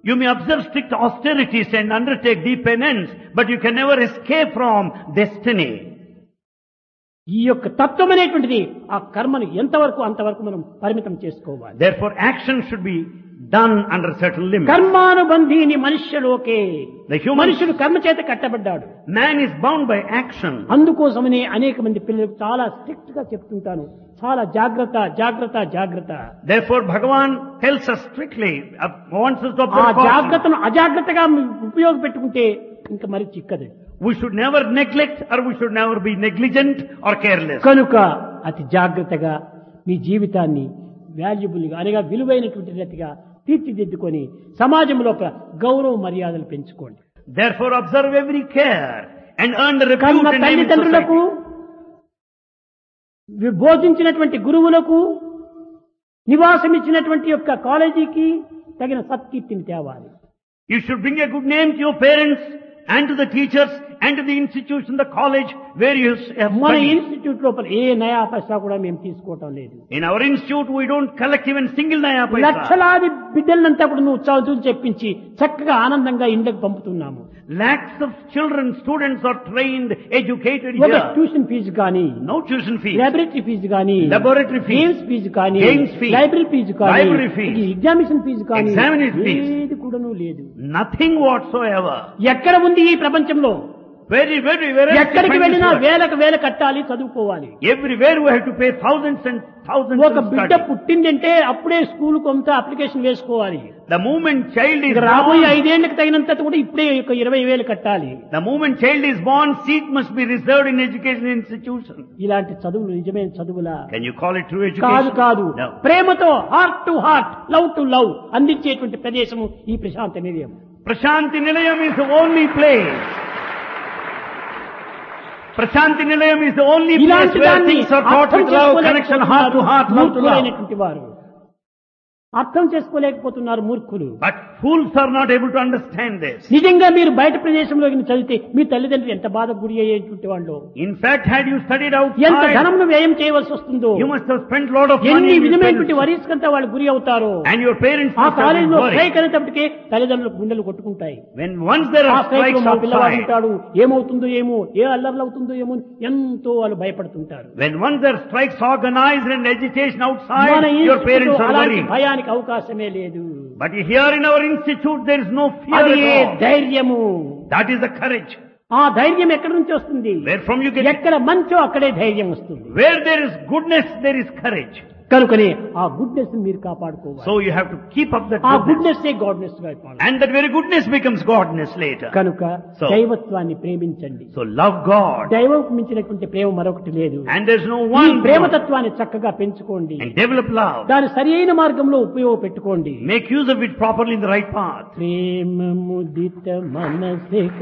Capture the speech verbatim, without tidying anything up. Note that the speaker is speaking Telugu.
You may observe strict austerities and undertake deep penance, but you can never escape from destiny. ఈ యొక్క తత్వం అనేటువంటిది ఆ కర్మను ఎంతవరకు అంతవరకు మనం పరిమితం చేసుకోవాలి. Therefore, action should be done under certain limits. కర్మానుబంధీని మనుష్యలోకే. The human మనుషుడు కర్మ చేత కట్టబడ్డాడు. man is bound by action. అందుకోసమనే అనేక మంది పిల్లలకు చాలా స్ట్రిక్ట్ గా చెప్తుంటాను, చాలా జాగ్రత్త జాగ్రత్త జాగ్రత్త. Therefore, Bhagavan tells us strictly, uh, wants us to ఆ observe caution. జాగ్రత్తను అజాగ్రత్తగా ఉపయోగపెట్టుకుంటే ఇంకా మరి చిక్కదు. We should never neglect or we should never be negligent or careless. కనుక అతి జాగ్రత్తగా మీ జీవితాన్ని వాల్యుబుల్ గా అనగా విలువైనటువంటి రీతిగా తీర్చిదిద్దుకొని సమాజంలో గౌరవ మర్యాదలు పెంచుకోండి. Therefore, observe every care and earn the repute కన్న and name in తల్లిదండ్రులకు, society. బోధించినటువంటి గురువులకు, నివాసం ఇచ్చినటువంటి యొక్క కాలేజీకి తగిన సత్కీర్తిని తేవాలి. You should bring a good name to your parents and to the teachers and to the institution, the college where you have మన studied. ఇన్స్టిట్యూట్ లోపల ఏ నయా పైసా కూడా మేము తీసుకోవటం లేదు. In our institute, we don't collect even single naya paisa. లక్షలాది బిడ్డలంతా కూడా నువ్వు చదువులు చెప్పించి చక్కగా ఆనందంగా ఇంటికి పంపుతున్నాము. Lakhs of children, students are trained, educated ఒక here. ట్యూషన్ ఫీజు కానీ, No tuition fees. Laboratory fee కానీ, Laboratory fees. గేమ్స్ ఫీజు కానీ, Games fees. లైబ్రరీ ఫీజు కానీ, Library fees. ఎగ్జామినేషన్ ఫీజు కానీ Examination fees. ఏది కూడాను లేదు. Nothing whatsoever. ఎక్కడ ఉంది ఈ ప్రపంచంలో? Very, very, very. ఎక్కడికి వెళ్ళినా వేలకు వేల కట్టాలి, చదువుకోవాలి. Everywhere we have to pay thousands and thousands ఒక to బిడ్డ study. పుట్టిందంటే అప్పుడే స్కూల్ కొంత అప్లికేషన్ వేసుకోవాలి. The moment child is ఇక రాబోయే born, ఐదేళ్లకు తగినంత కూడా ఇప్పుడే ఒక ఇరవై వేలు కట్టాలి. the moment child is born, seat must be reserved in education institution. ఇలాంటి చదువులు నిజమైన చదువులా? Can you call it true కాదు education? కాదు. No. ప్రేమతో heart to heart, love to love అందించేటువంటి ప్రదేశము ఈ ప్రశాంత నిలయం. Prashanti Nilayam is the only place. Prashanti Nilayam is the only place ఇలాంటి where దాన్ని things are taught అర్థం with love, connection, heart to heart, love to love. మూర్ఖులైనటువంటి వారు అర్థం చేసుకోలేకపోతున్నారు మూర్ఖులు. But fools are not able to understand this. నిజంగా మీరు బయట ప్రదేశంలో చదివితే మీ తల్లిదండ్రులు ఎంత బాధకు గురి అయ్యేటువంటి వాళ్ళు, In fact, had you studied ఎంత outside, ధనంను వ్యయం చేయవలసి వస్తుందో, you must have spent a lot of money ఎన్ని in విధమైనటువంటి expense. వరీస్కంతా వాళ్ళు గురి అవుతారు. And your parents ఆ must have been కాలేజీలో worried. స్ట్రైక్ అనేటప్పటికే తల్లిదండ్రులకు గుండెలు కొట్టుకుంటాయి. When once there ఆ are స్ట్రైక్ strikes మా పిల్లవాడు outside, ఉంటాడు, ఏమవుతుందో ఏమో, ఏ అల్లర్లు అవుతుందో ఏమో ఎంతో వాళ్ళు భయపడుతుంటారు. when once there are strikes organized and agitation మన outside, your ఇన్స్టిట్యూట్లో parents are అలాంటి worried. భయానికి అవకాశమే లేదు. But here in our institute, there is no fear అది at all. ధైర్యము. That is the courage. ఆ ధైర్యం ఎక్కడి నుంచి వస్తుంది? Where from you get it? ఎక్కడ మంచో అక్కడే ధైర్యం వస్తుంది. Where there is goodness, there is courage. కనుకనే ఆ గుడ్నెస్ మీరు కాపాడుకోవాలి. So you have to keep up that ఆ goodness. గుడ్నెస్ ఏ గాడ్నెస్ గా అయిపోవాలి. And that very goodness becomes godness later. కనుక So- దైవత్వాన్ని ప్రేమించండి. So love God. దైవం మించినటువంటి ప్రేమ మరొకటి లేదు. And there's no ఈ one. ప్రేమతత్వాన్ని చక్కగా పెంచుకోండి. And develop love. దాని సరైన మార్గంలో ఉపయోగపెట్టుకోండి. Make use of it properly in the right path. ప్రేమ ముదిత మనసే